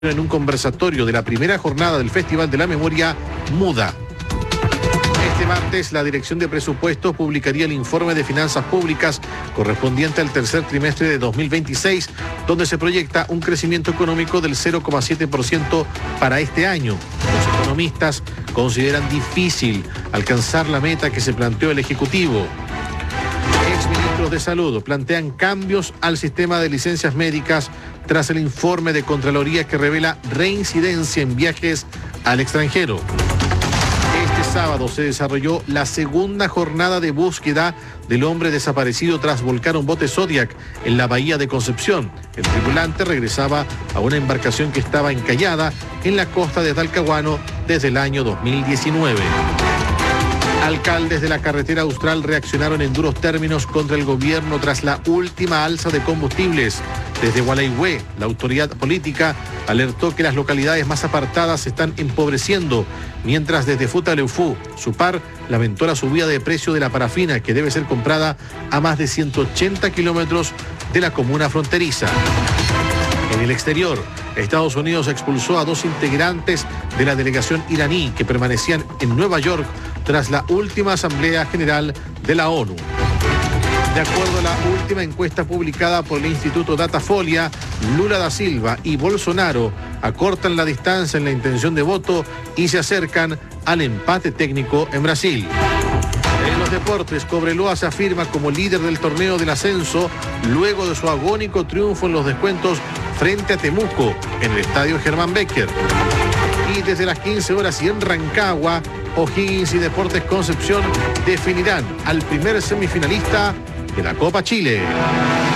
en un conversatorio de la primera jornada del Festival de la Memoria Muda. Este martes, la Dirección de Presupuestos publicaría el informe de finanzas públicas correspondiente al tercer trimestre de 2026, donde se proyecta un crecimiento económico del 0,7% para este año. Los economistas consideran difícil alcanzar la meta que se planteó el Ejecutivo. Exministros de Salud plantean cambios al sistema de licencias médicas tras el informe de Contraloría que revela reincidencia en viajes al extranjero. Este sábado se desarrolló la segunda jornada de búsqueda del hombre desaparecido tras volcar un bote Zodiac en la bahía de Concepción. El tripulante regresaba a una embarcación que estaba encallada en la costa de Talcahuano desde el año 2019. Alcaldes de la carretera austral reaccionaron en duros términos contra el gobierno tras la última alza de combustibles. Desde Gualeguay, la autoridad política alertó que las localidades más apartadas se están empobreciendo, mientras desde Futaleufú, Supar, lamentó la subida de precio de la parafina que debe ser comprada a más de 180 kilómetros de la comuna fronteriza. En el exterior, Estados Unidos expulsó a 2 integrantes de la delegación iraní que permanecían en Nueva York tras la última Asamblea General de la ONU. De acuerdo a la última encuesta publicada por el Instituto Datafolia, Lula da Silva y Bolsonaro acortan la distancia en la intención de voto y se acercan al empate técnico en Brasil. En los deportes, Cobreloa se afirma como líder del torneo del ascenso luego de su agónico triunfo en los descuentos frente a Temuco en el estadio Germán Becker. Y desde las 15 horas y en Rancagua, O'Higgins y Deportes Concepción definirán al primer semifinalista de la Copa Chile.